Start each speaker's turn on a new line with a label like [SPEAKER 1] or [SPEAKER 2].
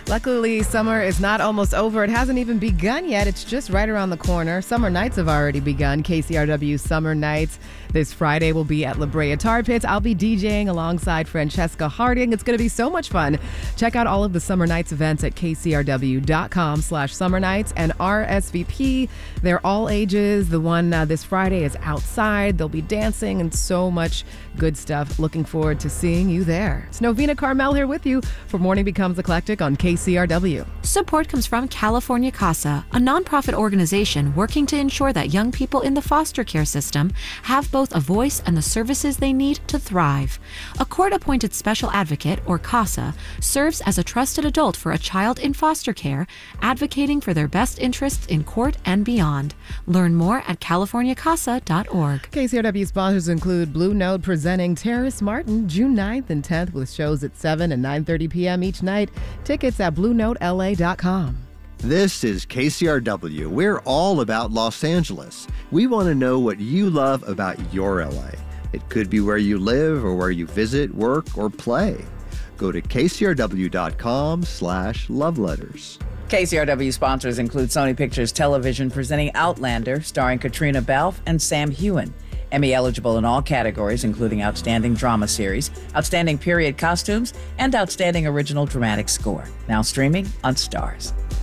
[SPEAKER 1] Luckily, summer is not almost over. It hasn't even begun yet. It's just right around the corner. Summer nights have already begun. KCRW Summer Nights this Friday will be at La Brea Tar Pits. I'll be DJing alongside Francesca Harding. It's going to be so much fun. Check out all of the Summer Nights events at kcrw.com/summernights and RSVP. They're all ages. The one this Friday is outside. There'll be dancing and so much good stuff. Looking forward to seeing you there. It's Novena Carmel here with you for Morning Becomes Eclectic on KCRW.
[SPEAKER 2] Support comes from California CASA, a nonprofit organization working to ensure that young people in the foster care system have both a voice and the services they need to thrive. A court-appointed special advocate, or CASA, serves as a trusted adult for a child in foster care, advocating for their best interests in court and beyond. Learn more at californiacasa.org.
[SPEAKER 1] KCRW sponsors include Blue Note presenting Terrace Martin June 9th and 10th with shows at 7 and 9:30 p.m. each night. Tickets at BlueNoteLA.com.
[SPEAKER 3] This is KCRW. We're all about Los Angeles. We want to know what you love about your LA. It could be where you live or where you visit, work, or play. Go to kcrw.com/loveletters.
[SPEAKER 4] KCRW sponsors include Sony Pictures Television presenting Outlander, starring Katrina Balfe and Sam Heughan. Emmy eligible in all categories, including Outstanding Drama Series, Outstanding Period Costumes, and Outstanding Original Dramatic Score. Now streaming on Starz.